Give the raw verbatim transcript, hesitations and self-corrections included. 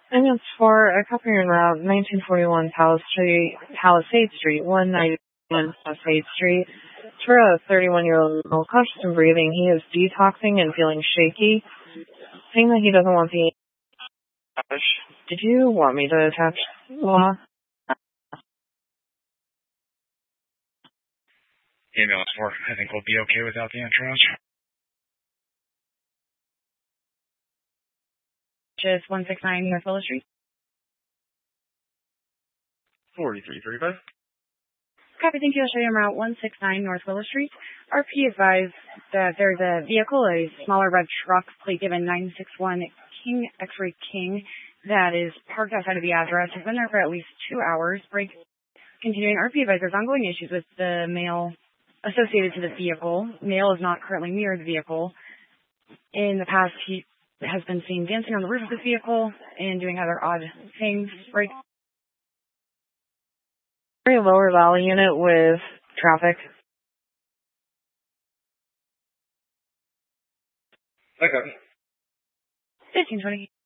And it's for a company en route, nineteen forty-one Palisade Street, Palisade Street, one ninety-one Palisade Street. It's for a thirty-one-year-old male, cautious in breathing. He is detoxing and feeling shaky, saying that he doesn't want the... Did you want me to attach law? Email us for. I think we'll be okay without the entourage. Just one six nine North Willow Street. forty-three thirty-five. Copy, thank you. I'll show you en route one six nine North Willow Street. R P advised that there's a vehicle, a smaller red truck, plate given nine six one King X-Ray King, that is parked outside of the address. Has been there for at least two hours. Break continuing. R P advised there's ongoing issues with the male associated to the vehicle. Male is not currently near the vehicle. In the past, he has been seen dancing on the roof of the vehicle and doing other odd things. Break. Lower Valley unit with traffic. Okay. fifteen twenty.